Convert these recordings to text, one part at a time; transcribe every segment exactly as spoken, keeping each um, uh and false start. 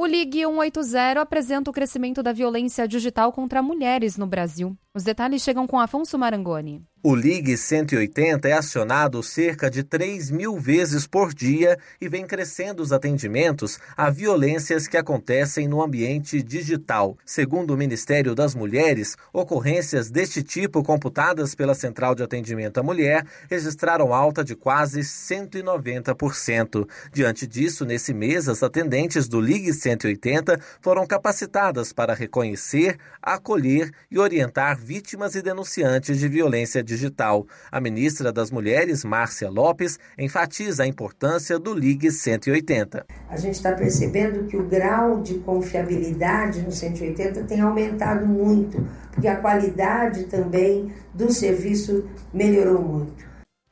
O Ligue cento e oitenta apresenta o crescimento da violência digital contra mulheres no Brasil. Os detalhes chegam com Afonso Marangoni. O Ligue cento e oitenta é acionado cerca de três mil vezes por dia e vem crescendo os atendimentos a violências que acontecem no ambiente digital. Segundo o Ministério das Mulheres, ocorrências deste tipo computadas pela Central de Atendimento à Mulher registraram alta de quase cento e noventa por cento. Diante disso, nesse mês, as atendentes do Ligue cento e oitenta foram capacitadas para reconhecer, acolher e orientar vítimas e denunciantes de violência digital. digital. A ministra das Mulheres, Márcia Lopes, enfatiza a importância do Ligue cento e oitenta. A gente está percebendo que o grau de confiabilidade no cento e oitenta tem aumentado muito, porque a qualidade também do serviço melhorou muito.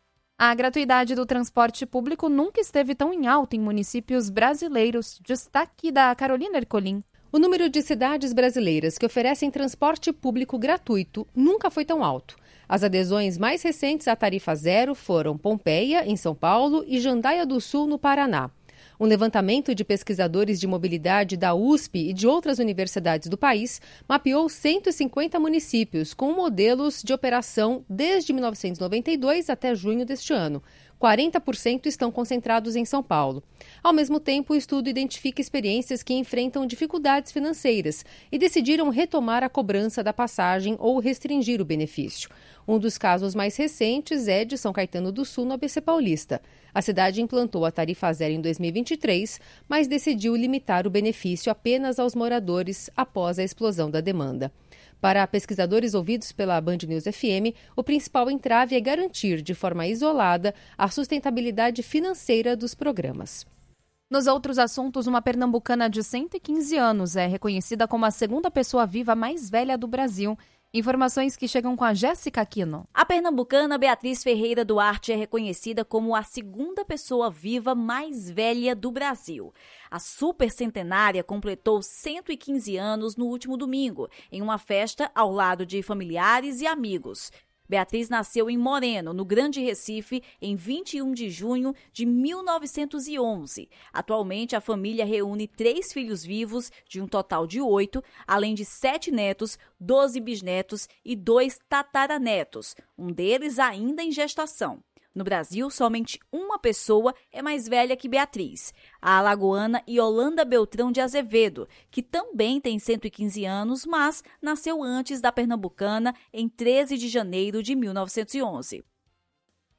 A gratuidade do transporte público nunca esteve tão em alta em municípios brasileiros. Destaque da Carolina Ercolim. O número de cidades brasileiras que oferecem transporte público gratuito nunca foi tão alto. As adesões mais recentes à tarifa zero foram Pompeia, em São Paulo, e Jandaia do Sul, no Paraná. Um levantamento de pesquisadores de mobilidade da U S P e de outras universidades do país mapeou cento e cinquenta municípios com modelos de operação desde mil novecentos e noventa e dois até junho deste ano. quarenta por cento estão concentrados em São Paulo. Ao mesmo tempo, o estudo identifica experiências que enfrentam dificuldades financeiras e decidiram retomar a cobrança da passagem ou restringir o benefício. Um dos casos mais recentes é de São Caetano do Sul, no A B C Paulista. A cidade implantou a tarifa zero em dois mil e vinte e três, mas decidiu limitar o benefício apenas aos moradores após a explosão da demanda. Para pesquisadores ouvidos pela Band News F M, o principal entrave é garantir, de forma isolada, a sustentabilidade financeira dos programas. Nos outros assuntos, uma pernambucana de cento e quinze anos é reconhecida como a segunda pessoa viva mais velha do Brasil. Informações que chegam com a Jéssica Aquino. A pernambucana Beatriz Ferreira Duarte é reconhecida como a segunda pessoa viva mais velha do Brasil. A supercentenária completou cento e quinze anos no último domingo, em uma festa ao lado de familiares e amigos. Beatriz nasceu em Moreno, no Grande Recife, em vinte e um de junho de mil novecentos e onze. Atualmente, a família reúne três filhos vivos, de um total de oito, além de sete netos, doze bisnetos e dois tataranetos, um deles ainda em gestação. No Brasil, somente uma pessoa é mais velha que Beatriz, a alagoana Yolanda Beltrão de Azevedo, que também tem cento e quinze anos, mas nasceu antes da pernambucana em treze de janeiro de mil novecentos e onze.